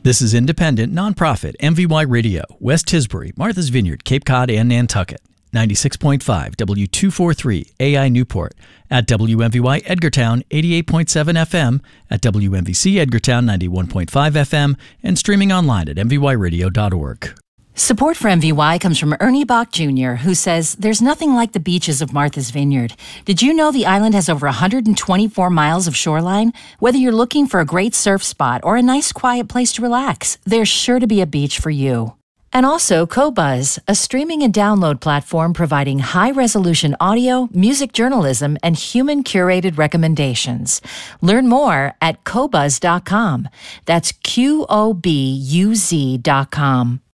This is independent, nonprofit MVY Radio, West Tisbury, Martha's Vineyard, Cape Cod, and Nantucket. 96.5 W243 AI Newport, at WMVY Edgartown 88.7 FM, at WMVC Edgartown 91.5 FM, and streaming online at mvyradio.org. Support for MVY comes from Ernie Bach Jr., who says, "There's nothing like the beaches of Martha's Vineyard. Did you know the island has over 124 miles of shoreline? Whether you're looking for a great surf spot or a nice quiet place to relax, there's sure to be a beach for you." And also Qobuz, a streaming and download platform providing high-resolution audio, music journalism, and human-curated recommendations. Learn more at Qobuz.com. That's QOBUZ.com.